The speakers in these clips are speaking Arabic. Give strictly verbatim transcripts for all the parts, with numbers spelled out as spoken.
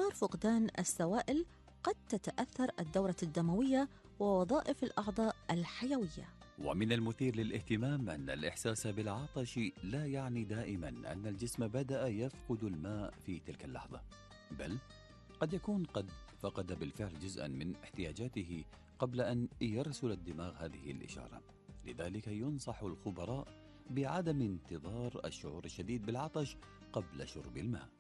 باعتبار فقدان السوائل قد تتأثر الدورة الدموية ووظائف الأعضاء الحيوية. ومن المثير للاهتمام أن الإحساس بالعطش لا يعني دائما أن الجسم بدأ يفقد الماء في تلك اللحظة، بل قد يكون قد فقد بالفعل جزءا من احتياجاته قبل أن يرسل الدماغ هذه الإشارة. لذلك ينصح الخبراء بعدم انتظار الشعور الشديد بالعطش قبل شرب الماء.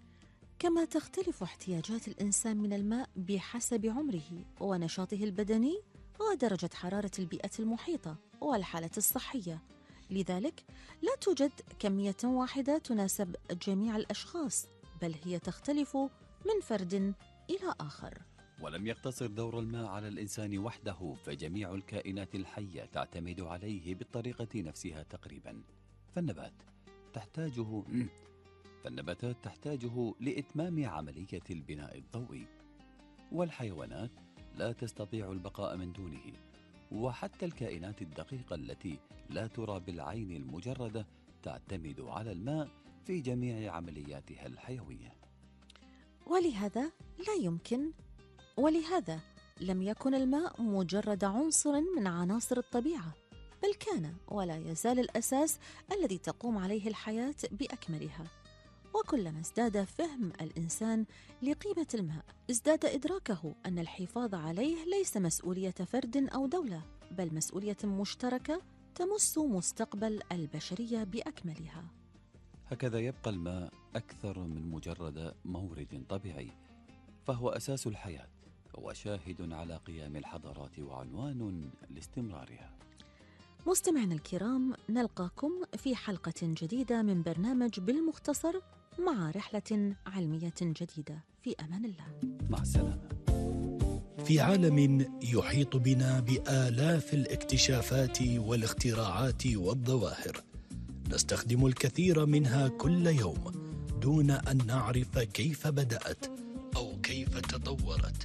كما تختلف احتياجات الإنسان من الماء بحسب عمره ونشاطه البدني ودرجة حرارة البيئة المحيطة والحالة الصحية، لذلك لا توجد كمية واحدة تناسب جميع الأشخاص، بل هي تختلف من فرد إلى آخر. ولم يقتصر دور الماء على الإنسان وحده، فجميع الكائنات الحية تعتمد عليه بالطريقة نفسها تقريبا. فالنبات تحتاجه فالنباتات تحتاجه لإتمام عملية البناء الضوئي، والحيوانات لا تستطيع البقاء من دونه، وحتى الكائنات الدقيقة التي لا ترى بالعين المجردة تعتمد على الماء في جميع عملياتها الحيوية. ولهذا لا يمكن ولهذا لم يكن الماء مجرد عنصر من عناصر الطبيعة، بل كان ولا يزال الأساس الذي تقوم عليه الحياة بأكملها. وكلما ازداد فهم الإنسان لقيمة الماء، ازداد إدراكه أن الحفاظ عليه ليس مسؤولية فرد أو دولة، بل مسؤولية مشتركة تمس مستقبل البشرية بأكملها. هكذا يبقى الماء أكثر من مجرد مورد طبيعي، فهو أساس الحياة وشاهد على قيام الحضارات وعنوان لاستمرارها. مستمعينا الكرام، نلقاكم في حلقة جديدة من برنامج بالمختصر مع رحلة علمية جديدة. في أمان الله. مع السلامة. في عالم يحيط بنا بآلاف الاكتشافات والاختراعات والظواهر، نستخدم الكثير منها كل يوم دون أن نعرف كيف بدأت أو كيف تطورت.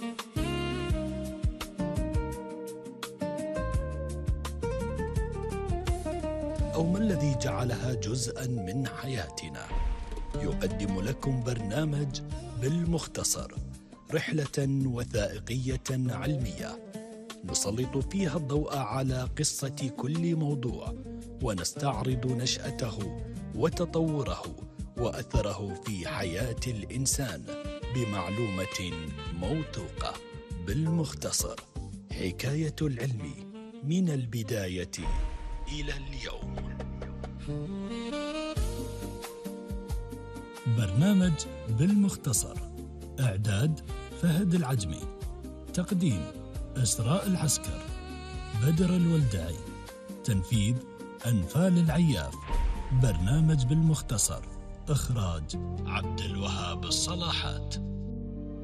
أو ما الذي جعلها جزءاً من حياتنا. يقدم لكم برنامج بالمختصر رحلة وثائقية علمية نسلط فيها الضوء على قصة كل موضوع، ونستعرض نشأته وتطوره وأثره في حياة الإنسان بمعلومة موثوقة. بالمختصر، حكاية العلم من البداية إلى اليوم. برنامج بالمختصر، إعداد فهد العجمي، تقديم إسراء العسكر، بدر الولدعي، تنفيذ أنفال العياف. برنامج بالمختصر، إخراج عبد الوهاب الصلاحات.